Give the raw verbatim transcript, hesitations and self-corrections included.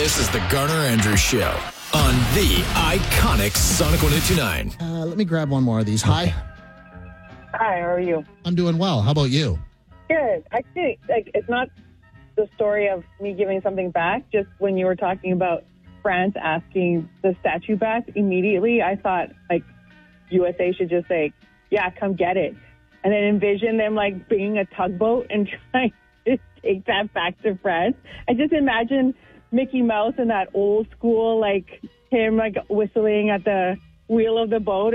This is the Garner Andrews Show on the iconic Sonic one oh two nine. Uh, let me grab one more of these. Hi. Hi, how are you? I'm doing well. How about you? Good. Actually, like, it's not the story of me giving something back. Just when you were talking about France asking the statue back, immediately I thought, like, U S A should just say, yeah, come get it. And then envision them, like, bringing a tugboat and trying to take that back to France. I just imagine Mickey Mouse in that old school, like, him, like, whistling at the wheel of the boat.